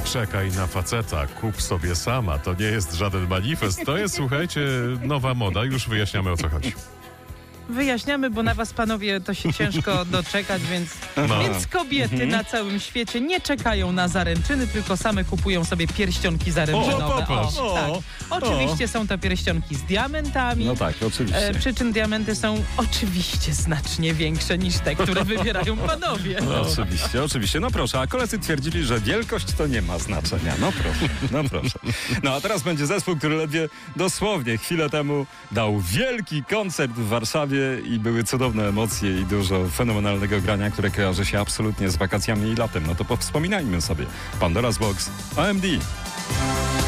czekaj na faceta, kup sobie sama. To nie jest żaden manifest. To jest, słuchajcie, nowa moda. Już wyjaśniamy, o co chodzi. Wyjaśniamy, bo na was, panowie, to się ciężko doczekać, więc kobiety na całym świecie nie czekają na zaręczyny, tylko same kupują sobie pierścionki zaręczynowe. Oczywiście są to pierścionki z diamentami. No tak, oczywiście. Przy czym diamenty są oczywiście znacznie większe niż te, które wybierają panowie. No, oczywiście. No proszę, a koledzy twierdzili, że wielkość to nie ma znaczenia. No proszę. No a teraz będzie zespół, który ledwie dosłownie chwilę temu dał wielki koncert w Warszawie i były cudowne emocje i dużo fenomenalnego grania, które kojarzy się absolutnie z wakacjami i latem. No to powspominajmy sobie. Pandora's Box, OMD.